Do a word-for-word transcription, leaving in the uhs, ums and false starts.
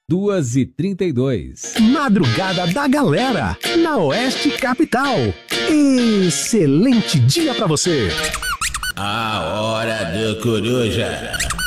duas e trinta e dois. Madrugada da Galera, na Oeste Capital. Excelente dia pra você. A hora do Coruja.